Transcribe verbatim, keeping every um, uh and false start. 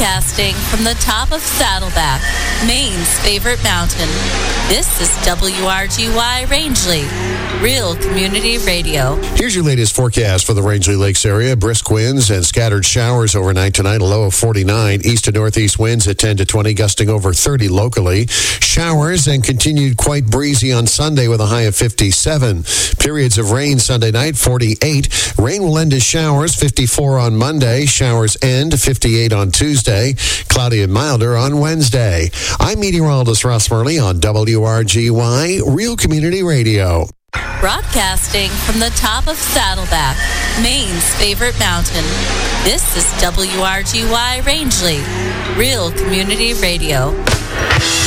Broadcasting from the top of Saddleback, Maine's favorite mountain. This is W R G Y Rangeley, Real Community Radio. Here's your latest forecast for the Rangeley Lakes area. Brisk winds and scattered showers overnight tonight, a low of forty-nine. East to northeast winds at ten to twenty, gusting over thirty locally. Showers and continued quite breezy on Sunday with a high of fifty-seven. Periods of rain Sunday night, forty-eight. Rain will end as showers, fifty-four on Monday. Showers end, fifty-eight on Tuesday. Cloudy and milder on Wednesday. I'm meteorologist Ross Murley on W R G Y, Real Community Radio. Broadcasting from the top of Saddleback, Maine's favorite mountain. This is W R G Y Rangeley, Real Community Radio.